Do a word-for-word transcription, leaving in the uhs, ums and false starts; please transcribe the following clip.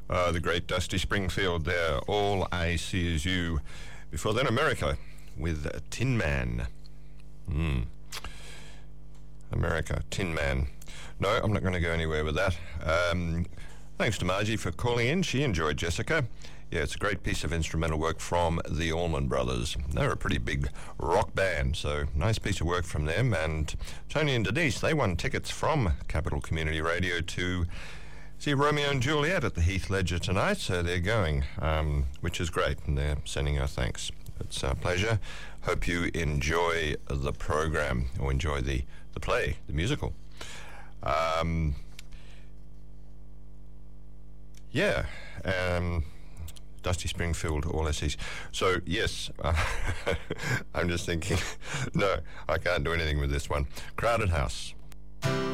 Uh, the great Dusty Springfield there, All I See Is You. Before then, America with Tin Man. Hmm. America, Tin Man. No, I'm not going to go anywhere with that. Um, thanks to Margie for calling in. She enjoyed Jessica. Yeah, it's a great piece of instrumental work from the Allman Brothers. They're a pretty big rock band, so nice piece of work from them. And Tony and Denise, they won tickets from Capital Community Radio to see Romeo and Juliet at the Heath Ledger tonight, so they're going, um, which is great, and they're sending our thanks. It's a pleasure. Hope you enjoy the program, or enjoy the, the play, the musical. Um, yeah, um, Dusty Springfield, All I See. So, yes, uh, I'm just thinking, no, I can't do anything with this one. Crowded House.